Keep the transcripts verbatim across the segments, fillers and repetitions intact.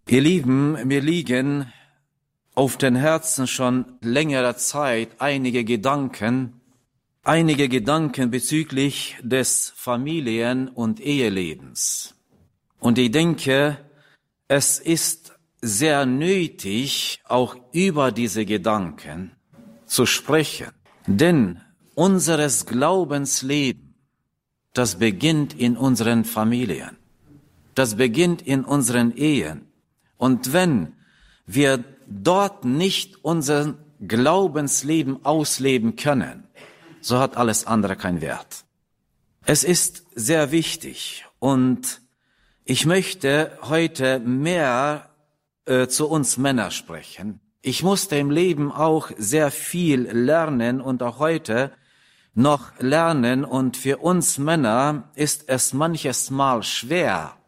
Ihr Lieben, mir liegen auf den Herzen schon längere Zeit einige Gedanken, einige Gedanken bezüglich des Familien- und Ehelebens. Und ich denke, es ist sehr nötig, auch über diese Gedanken zu sprechen. Denn unseres Glaubensleben, das beginnt in unseren Familien, das beginnt in unseren Ehen. Und wenn wir dort nicht unser Glaubensleben ausleben können, so hat alles andere keinen Wert. Es ist sehr wichtig und ich möchte heute mehr äh, zu uns Männern sprechen. Ich musste im Leben auch sehr viel lernen und auch heute noch lernen, und für uns Männer ist es manches Mal schwer,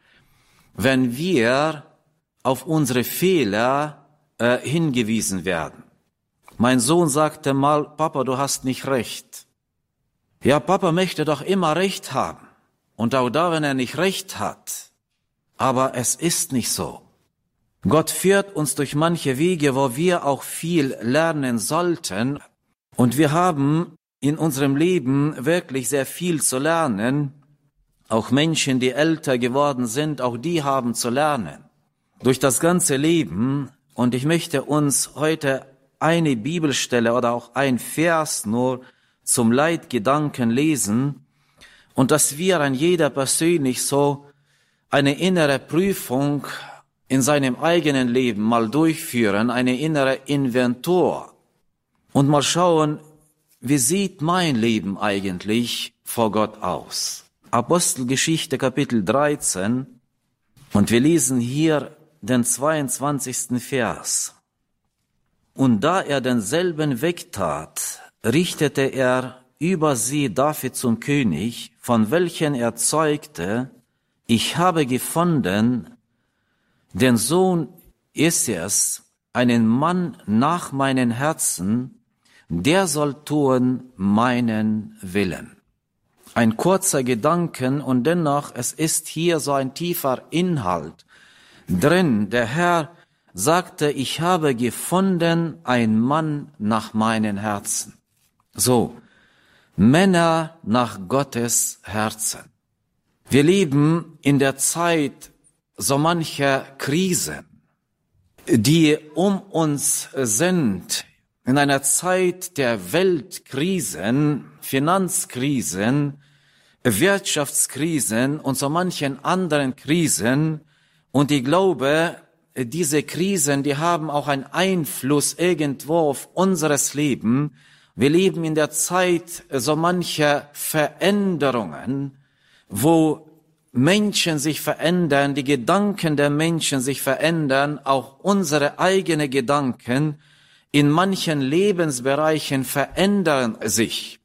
wenn wir auf unsere Fehler äh, hingewiesen werden. Mein Sohn sagte mal: Papa, du hast nicht recht. Ja, Papa möchte doch immer recht haben. Und auch da, wenn er nicht recht hat. Aber es ist nicht so. Gott führt uns durch manche Wege, wo wir auch viel lernen sollten. Und wir haben in unserem Leben wirklich sehr viel zu lernen. Auch Menschen, die älter geworden sind, auch die haben zu lernen. Durch das ganze Leben. Und ich möchte uns heute eine Bibelstelle oder auch ein Vers nur zum Leitgedanken lesen, und dass wir an jeder persönlich so eine innere Prüfung in seinem eigenen Leben mal durchführen, eine innere Inventur, und mal schauen, wie sieht mein Leben eigentlich vor Gott aus. Apostelgeschichte Kapitel dreizehn, und wir lesen hier den zweiundzwanzigsten Vers. Und da er denselben wegtat, richtete er über sie David zum König, von welchen er zeugte: Ich habe gefunden den Sohn Issees, einen Mann nach meinem Herzen, der soll tun meinen Willen. Ein kurzer Gedanken, und dennoch, es ist hier so ein tiefer Inhalt drin. Der Herr sagte: Ich habe gefunden einen Mann nach meinem Herzen. So, Männer nach Gottes Herzen. Wir leben in der Zeit so mancher Krisen, die um uns sind, in einer Zeit der Weltkrisen, Finanzkrisen, Wirtschaftskrisen und so manchen anderen Krisen. Und ich glaube, diese Krisen, die haben auch einen Einfluss irgendwo auf unseres Leben. Wir leben in der Zeit so mancher Veränderungen, wo Menschen sich verändern, die Gedanken der Menschen sich verändern, auch unsere eigenen Gedanken in manchen Lebensbereichen verändern sich.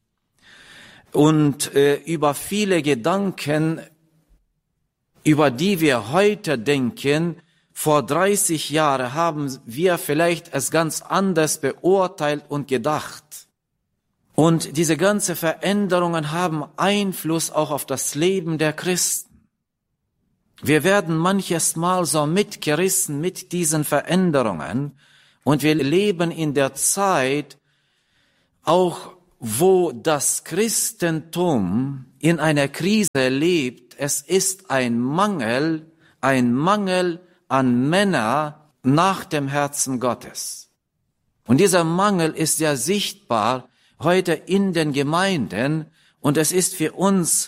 Und äh, über viele Gedanken, über die wir heute denken, vor dreißig Jahren haben wir vielleicht es ganz anders beurteilt und gedacht. Und diese ganzen Veränderungen haben Einfluss auch auf das Leben der Christen. Wir werden manches Mal so mitgerissen mit diesen Veränderungen, und wir leben in der Zeit auch, wo das Christentum in einer Krise lebt. Es ist ein Mangel, ein Mangel an Männer nach dem Herzen Gottes. Und dieser Mangel ist ja sichtbar heute in den Gemeinden, und es ist für uns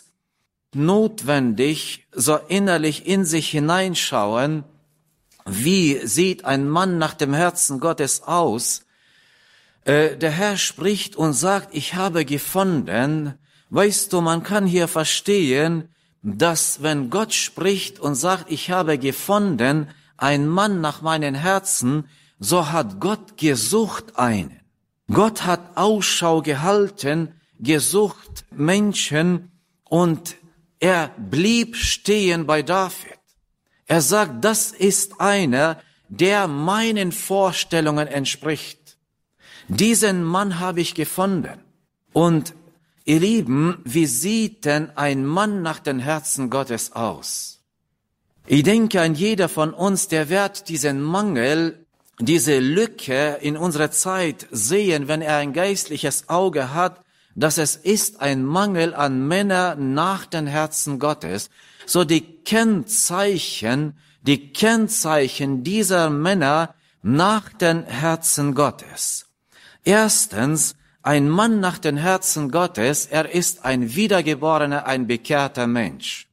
notwendig, so innerlich in sich hineinschauen, wie sieht ein Mann nach dem Herzen Gottes aus? Äh, der Herr spricht und sagt: Ich habe gefunden. Weißt du, man kann hier verstehen, dass wenn Gott spricht und sagt: Ich habe gefunden einen Mann nach meinem Herzen, so hat Gott gesucht einen. Gott hat Ausschau gehalten, gesucht Menschen, und er blieb stehen bei David. Er sagt: Das ist einer, der meinen Vorstellungen entspricht. Diesen Mann habe ich gefunden. Und ihr Lieben, wie sieht denn ein Mann nach dem Herzen Gottes aus? Ich denke, ein jeder von uns, der wird diesen Mangel, diese Lücke in unserer Zeit sehen, wenn er ein geistliches Auge hat, dass es ist ein Mangel an Männern nach dem Herzen Gottes. So die Kennzeichen, die Kennzeichen dieser Männer nach dem Herzen Gottes. Erstens, ein Mann nach dem Herzen Gottes, er ist ein wiedergeborener, ein bekehrter Mensch.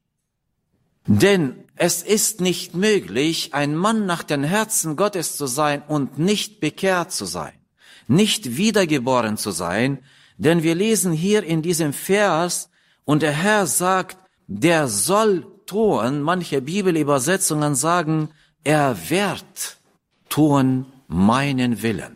Denn es ist nicht möglich, ein Mann nach dem Herzen Gottes zu sein und nicht bekehrt zu sein, nicht wiedergeboren zu sein, denn wir lesen hier in diesem Vers, und der Herr sagt, der soll tun, manche Bibelübersetzungen sagen, er wird tun meinen Willen.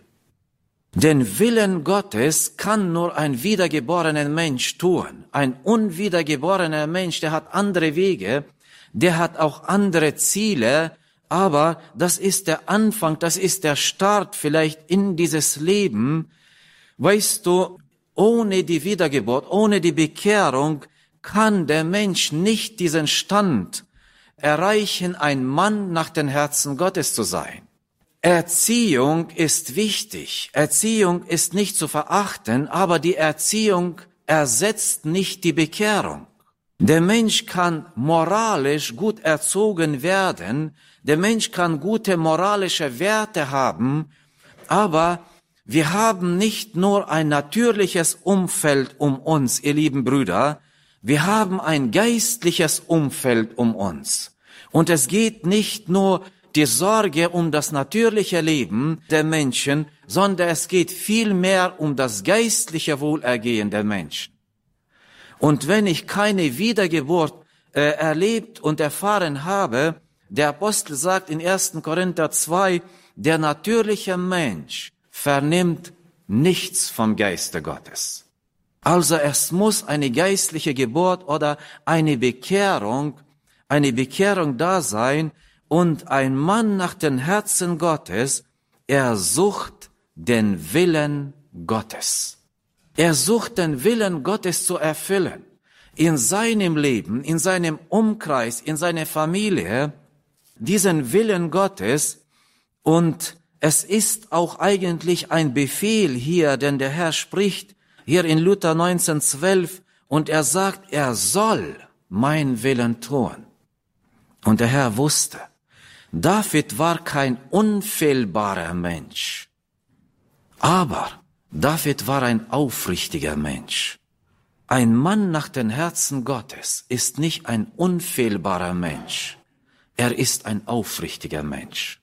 Den Willen Gottes kann nur ein wiedergeborener Mensch tun. Ein unwiedergeborener Mensch, der hat andere Wege, der hat auch andere Ziele, aber das ist der Anfang, das ist der Start vielleicht in dieses Leben. Weißt du, ohne die Wiedergeburt, ohne die Bekehrung kann der Mensch nicht diesen Stand erreichen, ein Mann nach dem Herzen Gottes zu sein. Erziehung ist wichtig. Erziehung ist nicht zu verachten, aber die Erziehung ersetzt nicht die Bekehrung. Der Mensch kann moralisch gut erzogen werden, der Mensch kann gute moralische Werte haben, aber wir haben nicht nur ein natürliches Umfeld um uns, ihr lieben Brüder, wir haben ein geistliches Umfeld um uns. Und es geht nicht nur die Sorge um das natürliche Leben der Menschen, sondern es geht vielmehr um das geistliche Wohlergehen der Menschen. Und wenn ich keine Wiedergeburt äh, erlebt und erfahren habe, der Apostel sagt in ersten Korinther zwei, der natürliche Mensch vernimmt nichts vom Geiste Gottes. Also es muss eine geistliche Geburt oder eine Bekehrung, eine Bekehrung da sein, und ein Mann nach dem Herzen Gottes, er sucht den Willen Gottes. Er sucht den Willen Gottes zu erfüllen. In seinem Leben, in seinem Umkreis, in seiner Familie, diesen Willen Gottes. Und es ist auch eigentlich ein Befehl hier, denn der Herr spricht hier in Luther neunzehn zwölf und er sagt, er soll mein Willen tun. Und der Herr wusste, David war kein unfehlbarer Mensch, aber David war ein aufrichtiger Mensch. Ein Mann nach dem Herzen Gottes ist nicht ein unfehlbarer Mensch, er ist ein aufrichtiger Mensch.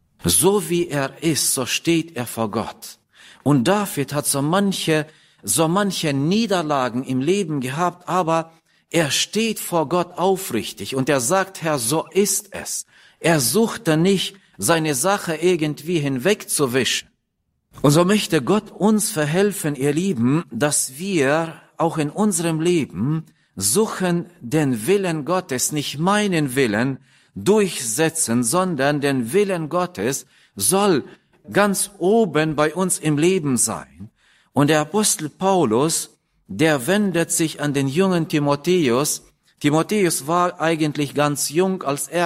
So wie er ist, so steht er vor Gott. Und David hat so manche, so manche Niederlagen im Leben gehabt, aber er steht vor Gott aufrichtig und er sagt, Herr, so ist es. Er suchte nicht, seine Sache irgendwie hinwegzuwischen. Und so möchte Gott uns verhelfen, ihr Lieben, dass wir auch in unserem Leben suchen den Willen Gottes, nicht meinen Willen durchsetzen, sondern den Willen Gottes soll ganz oben bei uns im Leben sein. Und der Apostel Paulus, der wendet sich an den jungen Timotheus. Timotheus war eigentlich ganz jung, als er